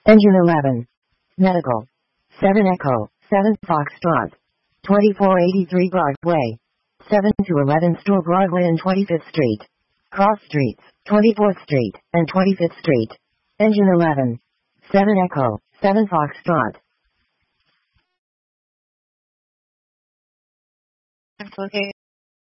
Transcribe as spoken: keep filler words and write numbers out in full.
Engine eleven. Medical. seven Echo, seven Foxtrot. twenty-four eighty-three Broadway. seven to eleven Store Broadway and twenty-fifth Street. Cross Streets, twenty-fourth Street, and twenty-fifth Street. Engine eleven. seven Echo, seven Foxtrot. Okay.